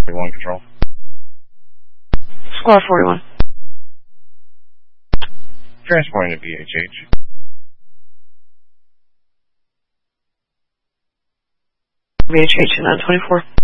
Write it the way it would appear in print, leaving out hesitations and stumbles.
41 control. Squad 41. Transporting to BHH. BHH 924.